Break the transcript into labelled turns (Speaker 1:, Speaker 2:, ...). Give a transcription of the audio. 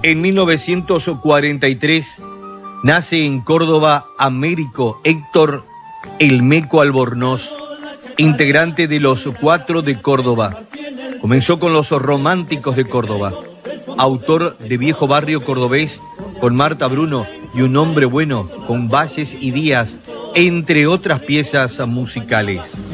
Speaker 1: En 1943 nace en Córdoba Américo Héctor El Meco Albornoz, integrante de los Cuatro de Córdoba. Comenzó con los Románticos de Córdoba, autor de Viejo Barrio Cordobés con Marta Bruno y Un Hombre Bueno con Valles y Díaz, entre otras piezas musicales.